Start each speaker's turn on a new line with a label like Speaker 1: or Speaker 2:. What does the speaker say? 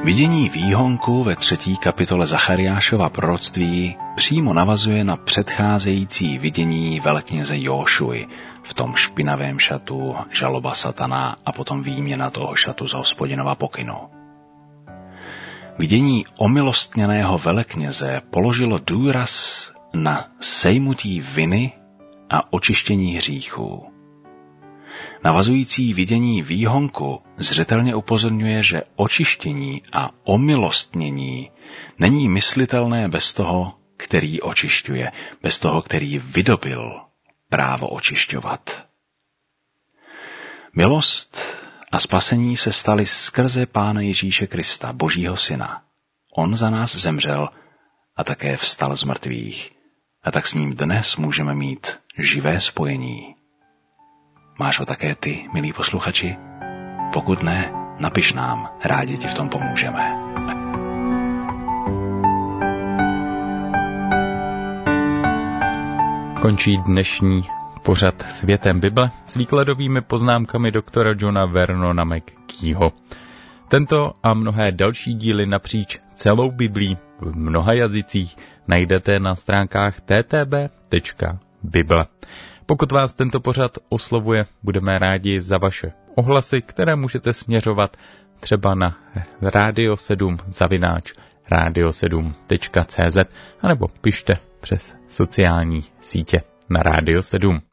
Speaker 1: Vidění výhonku ve 3. kapitole Zachariášova proroctví přímo navazuje na předcházející vidění velekněze Jóšuy v tom špinavém šatu, žaloba satana a potom výměna toho šatu za Hospodinova pokynu. Vidění omilostněného velekněze položilo důraz na sejmutí viny a očištění hříchů. Navazující vidění výhonku zřetelně upozorňuje, že očištění a omilostnění není myslitelné bez toho, který očišťuje, bez toho, který vydobil právo očišťovat. Milost a spasení se staly skrze Pána Ježíše Krista, Božího Syna. On za nás zemřel a také vstal z mrtvých, a tak s ním dnes můžeme mít živé spojení. Máš ho také ty, milí posluchači? Pokud ne, napiš nám, rádi ti v tom pomůžeme.
Speaker 2: Končí dnešní pořad Světem Bible s výkladovými poznámkami doktora Johna Vernona McGeeho. Tento a mnohé další díly napříč celou Biblí v mnoha jazycích najdete na stránkách ttb.bible. Pokud vás tento pořad oslovuje, budeme rádi za vaše ohlasy, které můžete směřovat třeba na radio7@radio7.cz anebo pište přes sociální sítě na Radio 7.